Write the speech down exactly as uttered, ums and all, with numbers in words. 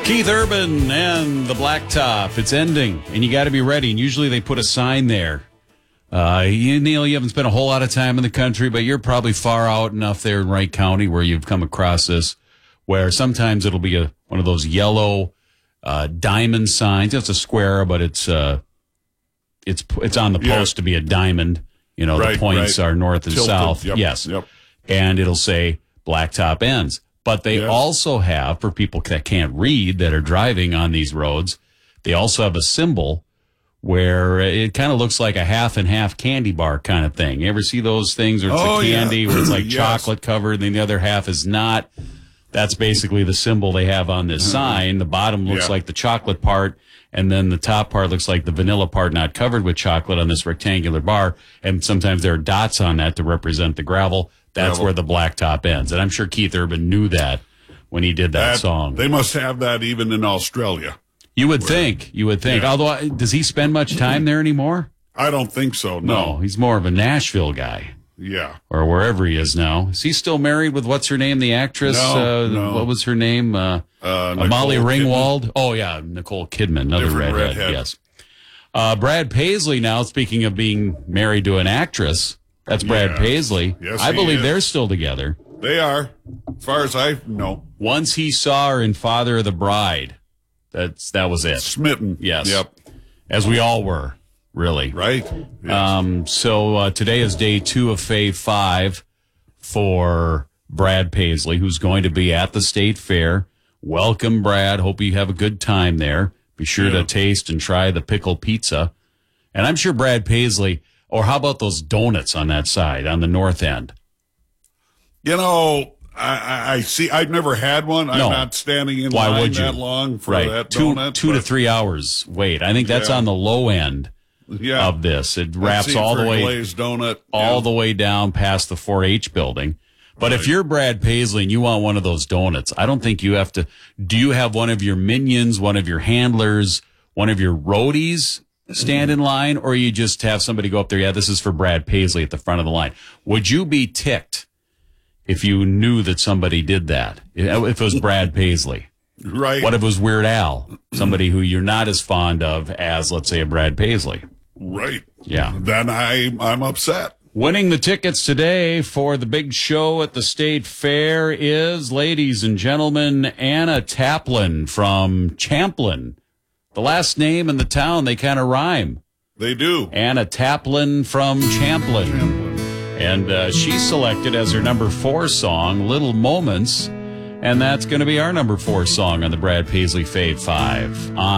Keith Urban and the Blacktop. It's ending, and you got to be ready. And usually they put a sign there. Uh, you, Neil, you haven't spent a whole lot of time in the country, but you're probably far out enough there in Wright County where you've come across this, where sometimes it'll be a, one of those yellow uh, diamond signs. It's a square, but it's uh, it's it's on the post yeah. to be a diamond. You know, right, the points right. are north and Tilted. south. Yep. Yes. Yep. And it'll say Blacktop ends. But they yes. also have, for people that can't read that are driving on these roads, they also have a symbol where it kind of looks like a half and half candy bar kind of thing. You ever see those things where it's oh, a candy yeah. where it's like yes. chocolate covered and then the other half is not? That's basically the symbol they have on this sign. The bottom looks yeah. like the chocolate part, and then the top part looks like the vanilla part not covered with chocolate on this rectangular bar. And sometimes there are dots on that to represent the gravel. That's gravel. where the Blacktop ends. And I'm sure Keith Urban knew that when he did that, that song. They must have that even in Australia. You would think. You would think. Yeah. Although, does he spend much time there anymore? I don't think so, no. No, he's more of a Nashville guy. Yeah. Or wherever he is now. Is he still married with, what's her name, the actress? No, uh, no. What was her name? Uh, Uh, uh, Molly Nicole Ringwald? Kidman. Oh, yeah, Nicole Kidman, another Different redhead, redhead. yes. Uh, Brad Paisley now, speaking of being married to an actress, that's Brad Yes. Paisley. Yes, I he believe is. they're still together. They are, as far as I know. Once he saw her in Father of the Bride, that's that was it. Smitten. Yes. Yep. As we all were, really. Right. Yes. Um, so uh, today is day two of Fave Five for Brad Paisley, who's going to be at the State Fair. Welcome, Brad. Hope you have a good time there. Be sure Yeah. to taste and try the pickle pizza. And I'm sure Brad Paisley, or how about those donuts on that side, on the north end? You know, I, I, I see. I've never had one. I'm No. not standing in Why line would you? that long for Right. that two donut. two to but- three hours wait. I think that's Yeah. on the low end yeah. of this. It I've wraps seen all the for a way glazed donut. all yeah. the way down past the four H building. But if Right. you're Brad Paisley and you want one of those donuts, I don't think you have to. Do you have one of your minions, one of your handlers, one of your roadies stand in line, or you just have somebody go up there? Yeah, this is for Brad Paisley at the front of the line. Would you be ticked if you knew that somebody did that? If it was Brad Paisley? Right. What if it was Weird Al, somebody who you're not as fond of as, let's say, a Brad Paisley? Right. Yeah. Then I, I'm upset. Winning the tickets today for the big show at the State Fair is, ladies and gentlemen, Anna Taplin from Champlin. The last name in the town, they kind of rhyme. They do. Anna Taplin from Champlin. Champlin. And uh, she selected as her number four song, Little Moments. And that's going to be our number four song on the Brad Paisley Fave Five. On